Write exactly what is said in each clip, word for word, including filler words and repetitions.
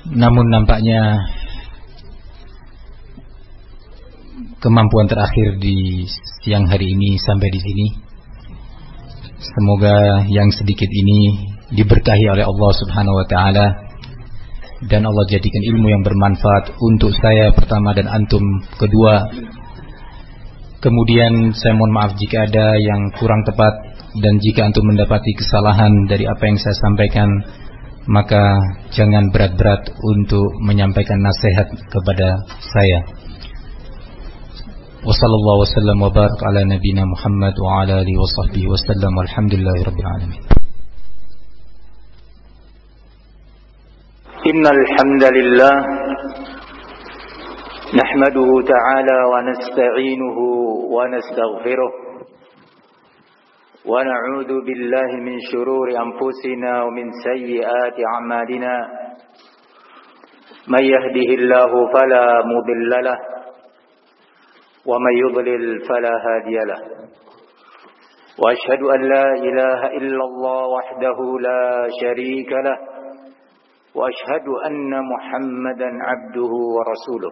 Namun nampaknya kemampuan terakhir di siang hari ini sampai di sini. Semoga yang sedikit ini diberkahi oleh Allah Subhanahu wa taala dan Allah jadikan ilmu yang bermanfaat untuk saya pertama dan antum kedua. Kemudian saya mohon maaf jika ada yang kurang tepat, dan jika antum mendapati kesalahan dari apa yang saya sampaikan, maka jangan berat-berat untuk menyampaikan nasihat kepada saya. Wassallallahu wasallam wa barak ala nabiyina Muhammad wa ala alihi wa sahbihi wasallam walhamdulillahi rabbil alamin. Innal hamdalillah nahmaduhu ta'ala wa nasta'inuhu wa nastaghfiruh wa na'udzu billahi min shururi anfusina wa min sayyiati a'malina. May yahdihillahu fala mudilla lahu wa may yudlil fala hadiya lahu. Wa asyhadu an la ilaha illallah wahdahu la syarika lahu wa asyhadu anna Muhammadan 'abduhu wa rasuluh.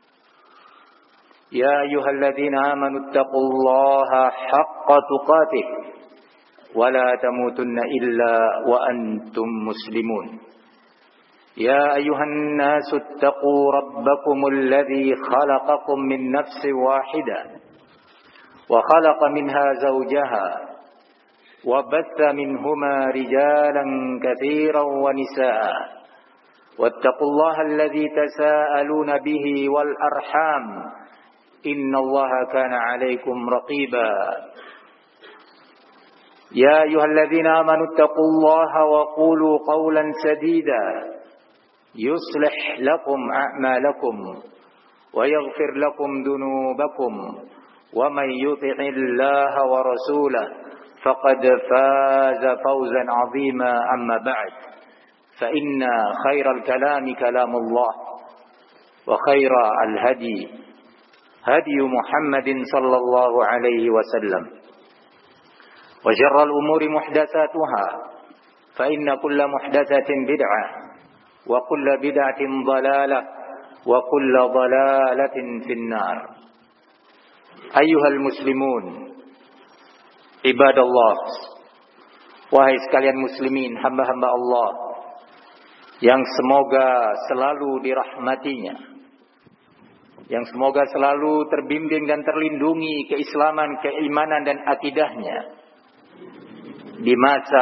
Ya ayyuhalladzina amanu taqullaha haqqa tuqatih wa la tamutunna illa wa antum muslimun. Ya ayyuhan nasu taqu rabbakumul ladzi khalaqakum min nafsin wahidah wa khalaqa minha zawjaha wa batha minhuma rijalan katsiran wa nisaa. Wattaqullaha alladzi tasaaluna bihi wal arham innallaha kana 'alaikum raqiba. Ya ayyuhalladzina amanu taqullaha wa qulu qawlan sadida yuslih lakum a'malakum wa yaghfir lakum dhunubakum wa may yuti'illaha wa rasulahu faqad faza fawzan 'azima. Amma ba'd. Fa inna khairal kalami kalamullah wa khairal hadi hadi Muhammadin sallallahu alaihi wasallam wa syarrul umuri muhdatsatuha fa inna kulla muhdatsatin bid'ah wa kulla bid'atin dhalalah wa kulla dhalalatin finnar. Ayyuhal muslimun ibadallah, wahai sekalian muslimin, hamba-hamba Allah yang semoga selalu dirahmatinya, yang semoga selalu terbimbing dan terlindungi keislaman, keimanan dan akidahnya di masa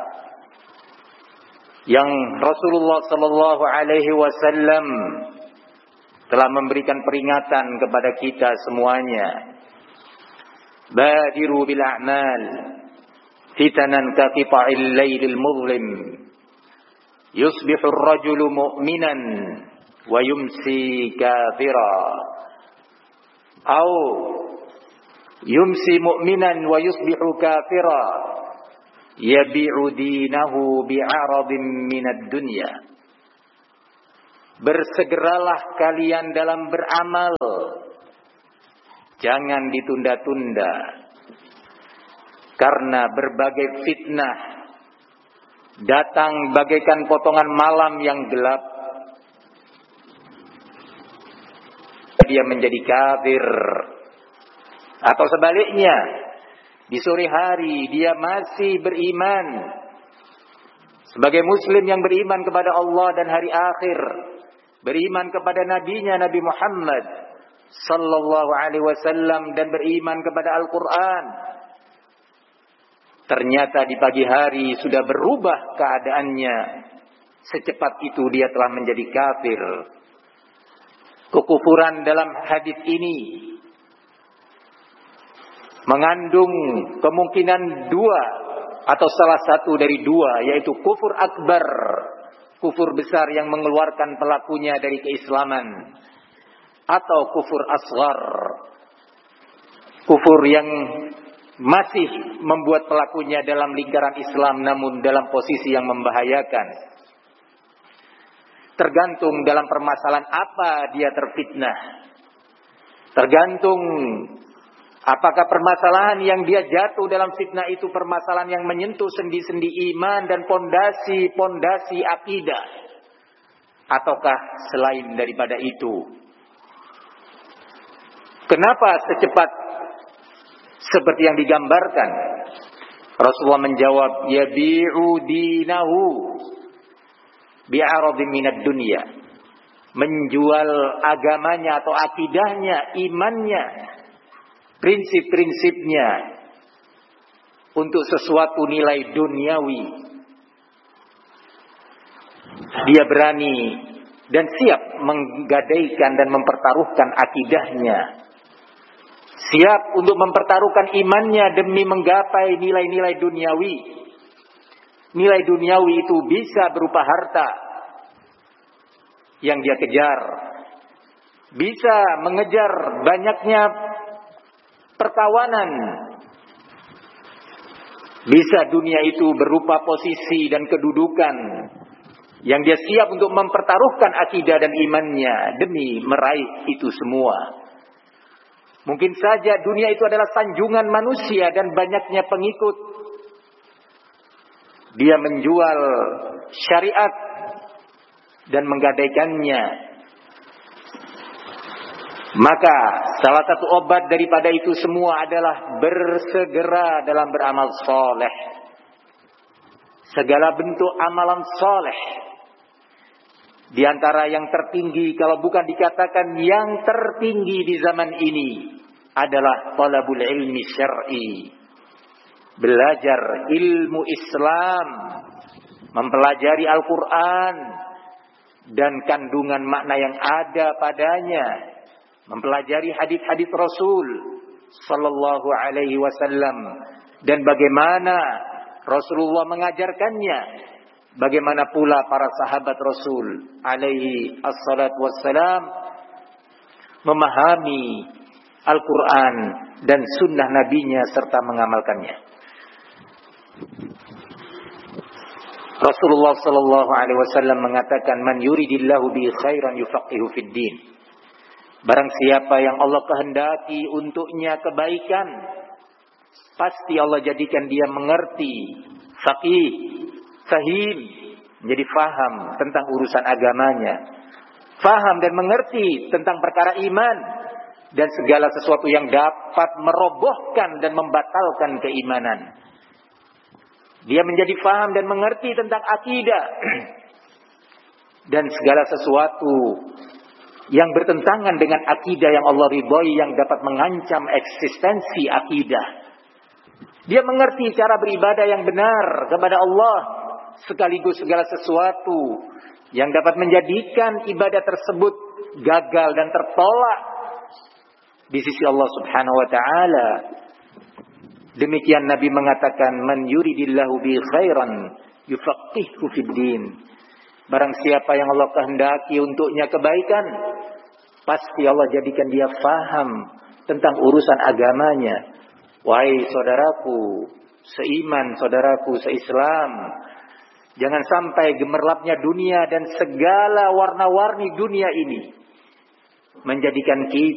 yang Rasulullah sallallahu alaihi wasallam telah memberikan peringatan kepada kita semuanya. Badiru bil a'mal fitanan ka qita'il lailil muzlim. Yusbihu ar-rajulu mu'minan wa yumsi kafira. Au yumsi mu'minan wa yusbihu kafira. Yabi'u dinahu bi'aradin minad dunya. Bersegeralah kalian dalam beramal, jangan ditunda-tunda, karena berbagai fitnah datang bagaikan potongan malam yang gelap. Dia menjadi kafir, atau sebaliknya, di sore hari dia masih beriman sebagai muslim yang beriman kepada Allah dan hari akhir, beriman kepada nabinya Nabi Muhammad sallallahu alaihi wasallam dan beriman kepada Al-Qur'an. Ternyata di pagi hari sudah berubah keadaannya. Secepat itu dia telah menjadi kafir. Kekufuran dalam hadis ini mengandung kemungkinan dua atau salah satu dari dua, yaitu kufur akbar, kufur besar yang mengeluarkan pelakunya dari keislaman, atau kufur asghar, kufur yang masih membuat pelakunya dalam lingkaran Islam namun dalam posisi yang membahayakan. Tergantung dalam permasalahan apa dia terfitnah. Tergantung apakah permasalahan yang dia jatuh dalam fitnah itu permasalahan yang menyentuh sendi-sendi iman dan pondasi-pondasi akidah, ataukah selain daripada itu? Kenapa secepat seperti yang digambarkan? Rasulullah menjawab, yabi'u dinahu bi'aradin minad dunya. Menjual agamanya atau akidahnya, imannya, prinsip-prinsipnya untuk sesuatu nilai duniawi. Dia berani dan siap menggadaikan dan mempertaruhkan akidahnya. Siap untuk mempertaruhkan imannya demi menggapai nilai-nilai duniawi. Nilai duniawi itu bisa berupa harta yang dia kejar. Bisa mengejar banyaknya perkawanan. Bisa dunia itu berupa posisi dan kedudukan yang dia siap untuk mempertaruhkan akidah dan imannya demi meraih itu semua. Mungkin saja dunia itu adalah sanjungan manusia dan banyaknya pengikut. Dia menjual syariat dan menggadaikannya. Maka salah satu obat daripada itu semua adalah bersegera dalam beramal soleh. Segala bentuk amalan soleh. Di antara yang tertinggi, kalau bukan dikatakan yang tertinggi di zaman ini, adalah talabul ilmi syar'i. Belajar ilmu Islam, mempelajari Al-Quran dan kandungan makna yang ada padanya, mempelajari hadis-hadis Rasul sallallahu alaihi wasallam dan bagaimana Rasulullah mengajarkannya, bagaimana pula para sahabat Rasul alaihi assalatu wassalam memahami Al-Quran dan sunnah nabinya serta mengamalkannya. Rasulullah sallallahu alaihi wasallam mengatakan, man yuridillahu bi khairan yufaqihu fid din. Barang siapa yang Allah kehendaki untuknya kebaikan, pasti Allah jadikan dia mengerti, faqih, fahim, menjadi faham tentang urusan agamanya, faham dan mengerti tentang perkara iman dan segala sesuatu yang dapat merobohkan dan membatalkan keimanan. Dia menjadi faham dan mengerti tentang akidah dan segala sesuatu yang bertentangan dengan akidah yang Allah ridhoi, yang dapat mengancam eksistensi akidah. Dia mengerti cara beribadah yang benar kepada Allah, sekaligus segala sesuatu yang dapat menjadikan ibadah tersebut gagal dan tertolak di sisi Allah Subhanahu wa taala. Demikian Nabi mengatakan, man yuridillahu bi khairan yufaqihu fid din. Barang siapa yang Allah kehendaki untuknya kebaikan, pasti Allah jadikan dia faham tentang urusan agamanya. Wahai saudaraku seiman, saudaraku seislam, jangan sampai gemerlapnya dunia dan segala warna-warni dunia ini menjadikan kita